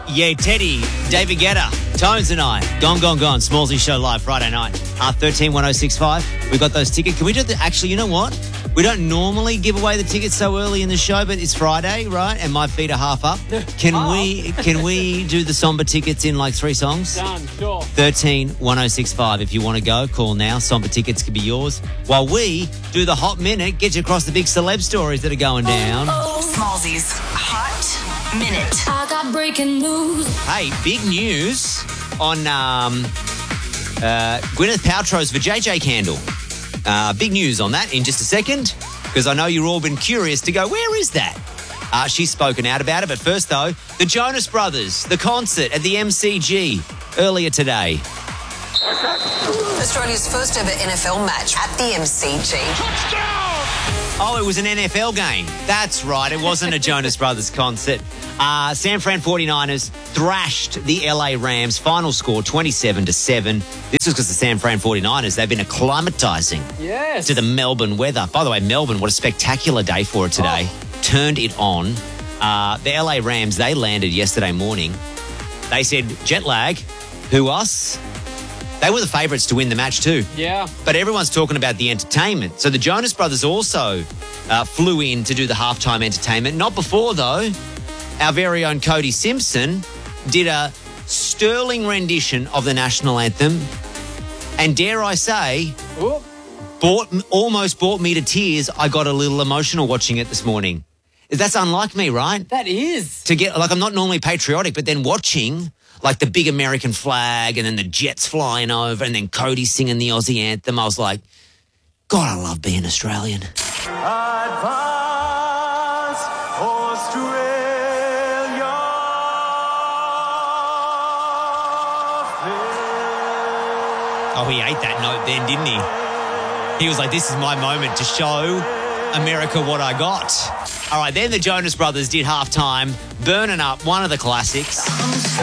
Yeah, Teddy, David Guetta, Tones and I. Gone. Smallsy Show live Friday night. 131065. We got those tickets. Can we do actually, you know what? We don't normally give away the tickets so early in the show, but it's Friday, right? And my feet are half up. Can we do the Somber tickets in like 3 songs? Done, sure. 131065. If you want to go, call now. Somber tickets could be yours. While we do the Hot Minute, get you across the big celeb stories that are going down. Smallsy's Hot Minute. I got breaking news. Hey, big news on Gwyneth Paltrow's Vajayjay candle. Big news on that in just a second, because I know you've all been curious to go, where is that? She's spoken out about it, but first, though, the Jonas Brothers, the concert at the MCG earlier today. Australia's first ever NFL match at the MCG. Oh, it was an NFL game. That's right. It wasn't a Jonas Brothers concert. San Fran 49ers thrashed the LA Rams. Final score 27-7. This was because the San Fran 49ers, they've been acclimatizing to the Melbourne weather. By the way, Melbourne, what a spectacular day for it today. Turned it on. The LA Rams, they landed yesterday morning. They said, jet lag, who us? They were the favourites to win the match too. Yeah. But everyone's talking about the entertainment. So the Jonas Brothers also flew in to do the halftime entertainment. Not before, though. Our very own Cody Simpson did a sterling rendition of the national anthem. And dare I say, almost brought me to tears. I got a little emotional watching it this morning. That's unlike me, right? That is. To get, like, I'm not normally patriotic, but then watching, like, the big American flag and then the jets flying over and then Cody singing the Aussie anthem, I was like, God, I love being Australian. Advance Australia. Oh, he ate that note then, didn't he? He was like, this is my moment to show America what I got. All right, then the Jonas Brothers did halftime, Burning Up, one of the classics.